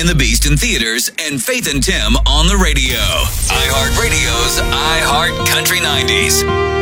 and the Beast in theaters and Faith and Tim on the radio. iHeartRadio's iHeart Country 90s.